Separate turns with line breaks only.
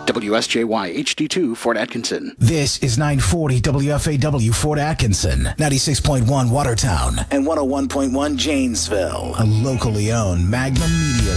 WSJY HD2 Fort Atkinson.
This is 940 WFAW Fort Atkinson, 96.1 Watertown, and 101.1 Janesville, a locally owned Magnum Media